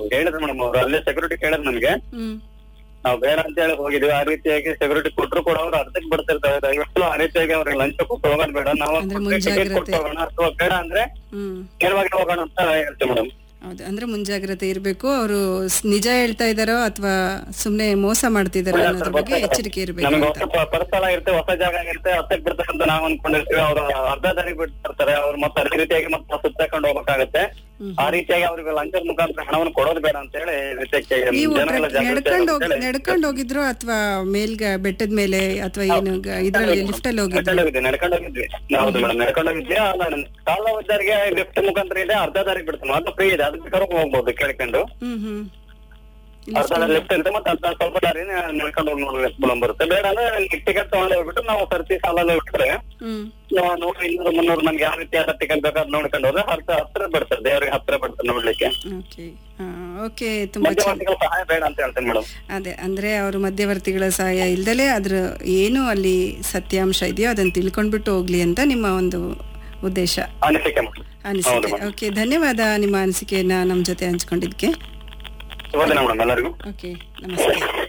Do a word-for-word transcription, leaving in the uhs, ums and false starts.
ಹೇಳಿದ್ರು ಮೇಡಮ್ ಅವ್ರು ಅಲ್ಲೇ ಸೆಕ್ಯೂರಿಟಿ ಕೇಳಿದ್ರು ನಮ್ಗೆ. ಹ್ಮ್ ನಾವು ಬೇಡ ಅಂತ ಹೇಳಿ ಹೋಗಿದ್ವಿ. ಆ ರೀತಿಯಾಗಿ ಸೆಕ್ಯೂರಿಟಿ ಕೊಟ್ಟರು ಕೂಡ ಅವ್ರು ಅರ್ಧಕ್ಕೆ ಬಿಡ್ತಿರ್ತಾರೆ. ದಯವಿಟ್ಟು ಆ ರೀತಿಯಾಗಿ ಅವ್ರಿಗೆ ಲಂಚ ಕೊಟ್ಟು ಹೋಗೋದ್ ಬೇಡ, ನಾವು ಅಂದ್ರೆ ಟಿಕೆಟ್ ಮುಂಜಾಗ್ರತೆ. ಕೊಟ್ಟು ಹೋಗೋಣ ಅಥವಾ ಬೇಡ ಅಂದ್ರೆ ಹ್ಮ್ ನೇರವಾಗಿ ಹೋಗೋಣ ಅಂತ ಹೇಳ್ತೀವಿ ಮೇಡಮ್. ಹೌದು, ಅಂದ್ರೆ ಮುಂಜಾಗ್ರತೆ ಇರಬೇಕು. ಅವರು ನಿಜ ಹೇಳ್ತಾ ಇದಾರೋ ಅಥವಾ ಸುಮ್ನೆ ಮೋಸ ಮಾಡ್ತಿದಾರೋ ಅನ್ನೋದ್ರ ಬಗ್ಗೆ ಎಚ್ಚರಿಕೆ ಇರಬೇಕು ನಮ್ಗೆ ಅಂತ. ಹೊಸ ಪರಿಸರ ಇರುತ್ತೆ, ಹೊಸ ಜಾಗ ಇರುತ್ತೆ, ಹತ್ತಕ್ ಬಿಡ್ತಾರಂತ ನಾವ್ ಅನ್ಕೊಂಡಿರ್ತೀವಿ. ಅವ್ರು ಅರ್ಧ ದಾರಿಗೆ ಬಿಡ್ತಿರ್ತಾರೆ. ಅವ್ರು ಮತ್ತೆ ಅದೇ ರೀತಿಯಾಗಿ ಮತ್ತೆ ಸುತ್ತಾಕೊಂಡು ಹೋಗ್ಬೇಕಾಗತ್ತೆ. ಆ ರೀತಿಯಾಗಿ ಅವ್ರಿಗೆ ಲಂಚದ ಮುಖಾಂತರ ಹಣವನ್ನು ಕೊಡೋದು ಬೇಡ ಅಂತ ಹೇಳಿ ನೀವು ನಡ್ಕೊಂಡು ಹೋಗಿ ನಡ್ಕೊಂಡು ಹೋಗಿದ್ರು ಅಥವಾ ಮೇಲ್ಗ ಬೆಟ್ಟದ ಮೇಲೆ ಅಥವಾ ಏನು ಗ- ಇದ್ರಲ್ಲಿ ಲಿಫ್ಟ್ ಅಲ್ಲಿ ಹೋಗಿದ್ರು? ನಡ್ಕೊಂಡು ಹೋಗಿದ್ವಿ ನಡ್ಕೊಂಡು ಹೋಗಿದ್ವಿ ಹೌದು ಮೇಡಮ್, ನಡ್ಕೊಂಡು ಹೋಗಿದ್ವಿ. ಕಾಲ ಒದ್ದಾರಿಗೆ ಲಿಫ್ಟ್ ಮುಖಾಂತರ ಇದೆ, ಅರ್ಧ ದಾರಿಗೆ ಬಿಡ್ತಾನೆ, ಅದು ಫ್ರೀ ಇದೆ, ಅದಕ್ಕೆ ಬೇಕಾದ್ರೂ ಹೋಗ್ಬೋದು ಕೇಳ್ಕೊಂಡು. ಹ್ಮ್ ಹ್ಮ್ ಅರ್ಧ ದಾರಿ ಲಿಫ್ಟ್ ಇರುತ್ತೆ, ಮತ್ತೆ ಅರ್ಧ ಸ್ವಲ್ಪ ದಾರಿ ನಡ್ಕೊಂಡು ಹೋಗಿ ನೋಡ್ಬೇಕು ಬರುತ್ತೆ. ಬೇಡ ಅಂದ್ರೆ ಟಿಕೆಟ್ ತಗೊಂಡು ಹೋಗ್ಬಿಟ್ಟು ನಾವು ಸರ್ತಿ ಸಾಲಲ್ಲಿ ಬಿಟ್ರೆ ಹ್ಮ್ ನಾವು ನೂರು ಇನ್ನೂರು ಮುನ್ನೂರು ನಮ್ಗೆ ಯಾವ ರೀತಿಯಾದ ಟಿಕೆಟ್ ಬೇಕಾದ್ರೆ ನೋಡ್ಕೊಂಡು ಹೋದ್ರೆ ಹತ್ರ ಹತ್ರ ಬಿಡ್ತಾರೆ, ದೇವ್ರಿಗೆ ಹತ್ರ ಬಿಡ್ತಾರೆ ನೋಡ್ಲಿಕ್ಕೆ. ಓಕೆ ಓಕೆ ತುಂಬಾ ಚೆನ್ನಾಗಿ. ಮಧ್ಯವರ್ತಿಗಳ ಸಹಾಯ ಬೇಡ ಅಂತ ಹೇಳ್ತೇನೆ ಮೇಡಮ್. ಅದೇ ಅಂದ್ರೆ ಅವರು ಮಧ್ಯವರ್ತಿಗಳ ಸಹಾಯ ಇಲ್ದಲೆ ಅದ್ರ ಏನು ಅಲ್ಲಿ ಸತ್ಯಾಂಶ ಇದೆಯೋ ಅದನ್ನ ತಿಳ್ಕೊಂಡ್ಬಿಟ್ಟು ಹೋಗ್ಲಿ ಅಂತ ನಿಮ್ಮ ಒಂದು ಉದ್ದೇಶ, ಅನಿಸಿಕೆ ಮೇಡಮ್. ಅನಿಸಿಕೆ. ಓಕೆ, ಧನ್ಯವಾದ ನಿಮ್ಮ ಅನಿಸಿಕೆಯನ್ನ ನಮ್ಮ ಜೊತೆ ಹಂಚ್ಕೊಂಡಿದ್ಕೆ. ಶುಭ ದಿನ ಮೇಡಮ್ ಎಲ್ಲರಿಗೂ. ಓಕೆ, ನಮಸ್ತೆ.